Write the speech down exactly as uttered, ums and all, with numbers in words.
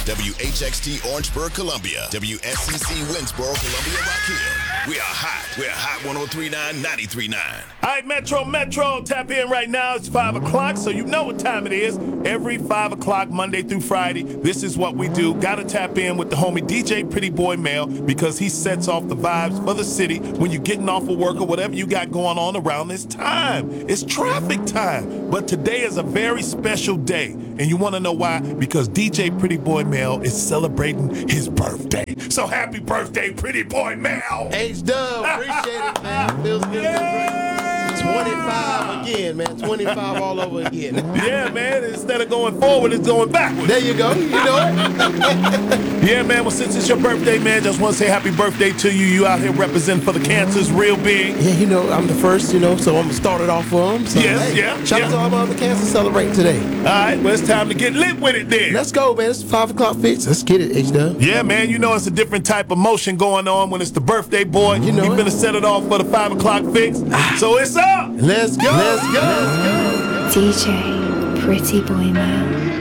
W H X T Orangeburg, Columbia. W S C C Winsboro, Columbia, Rock Hill. We are hot. We're hot one oh three point nine, ninety-three point nine. All right, Metro, Metro, tap in right now. It's five o'clock, so you know what time it is. Every five o'clock, Monday through Friday, this is what we do. Got to tap in with the homie D J Pretty Boy Mel because he sets off the vibes for the city when you're getting off of work or whatever you got going on around this time. It's traffic time. But today is a very special day, and you want to know why? Because D J Pretty Boy Mel is celebrating his birthday. So happy birthday, Pretty Boy Mel. H-Dub, appreciate it, man. Feels good, Yeah. feels great. twenty-five again, man. twenty-five all over again. Yeah, man. Instead of going forward, it's going backwards. There you go. You know it. Yeah, man. Well, since it's your birthday, man, just want to say happy birthday to you. You out here representing for the cancers real big. Yeah, you know, I'm the first, you know, so I'm going to start it off for them. So, Yes, hey, yeah, Shout yeah. out to all my other cancers celebrating today. All right, well, it's time to get lit with it then. Let's go, man. It's five o'clock fix. Let's get it, H-Dub. Yeah, man, you know it's a different type of motion going on when it's the birthday boy. You know He it. finna set it off for the five o'clock fix. So it's up. Let's go. Let's go. Let's go. D J Pretty Boy Mel.